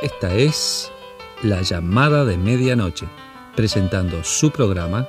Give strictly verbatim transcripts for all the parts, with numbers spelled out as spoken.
Esta es La Llamada de Medianoche, presentando su programa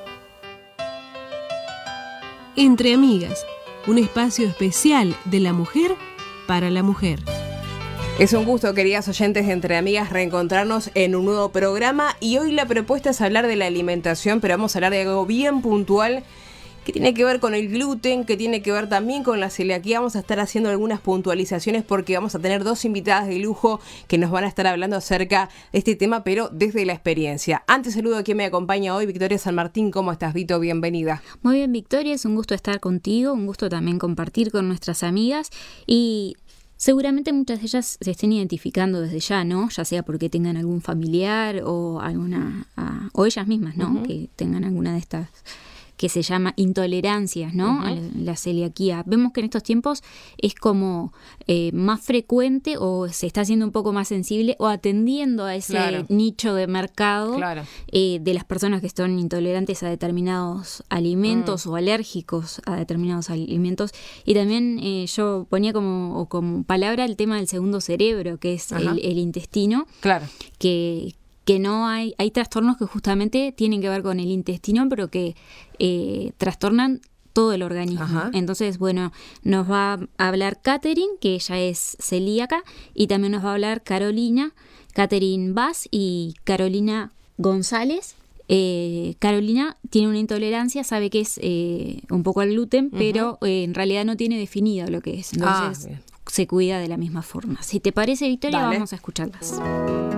Entre Amigas, un espacio especial de la mujer para la mujer. Es un gusto, queridas oyentes de Entre Amigas, reencontrarnos en un nuevo programa, y hoy la propuesta es hablar de la alimentación, pero vamos a hablar de algo bien puntual que tiene que ver con el gluten, que tiene que ver también con la celiaquía. Vamos a estar haciendo algunas puntualizaciones porque vamos a tener dos invitadas de lujo que nos van a estar hablando acerca de este tema, pero desde la experiencia. Antes saludo a quien me acompaña hoy, Victoria San Martín. ¿Cómo estás, Vito? Bienvenida. Muy bien, Victoria, es un gusto estar contigo, un gusto también compartir con nuestras amigas, y seguramente muchas de ellas se estén identificando desde ya, ¿no? Ya sea porque tengan algún familiar o alguna uh, o ellas mismas, ¿no? Uh-huh. Que tengan alguna de estas que se llama intolerancias, ¿no? Uh-huh. A la, la celiaquía. Vemos que en estos tiempos es como eh, más frecuente, o se está haciendo un poco más sensible, o atendiendo a ese claro. nicho de mercado claro. eh, de las personas que son intolerantes a determinados alimentos uh-huh. o alérgicos a determinados alimentos. Y también eh, yo ponía como, como palabra el tema del segundo cerebro, que es el, el intestino, claro. que que no hay, hay trastornos que justamente tienen que ver con el intestino, pero que eh, trastornan todo el organismo. Ajá. Entonces, bueno, nos va a hablar Catherine, que ella es celíaca, y también nos va a hablar Carolina, Catherine Vaz y Carolina González. Eh, Carolina tiene una intolerancia, sabe que es eh, un poco al gluten, uh-huh. pero eh, en realidad no tiene definido lo que es. Entonces, ah, se cuida de la misma forma. Si te parece, Victoria, Dale. Vamos a escucharlas.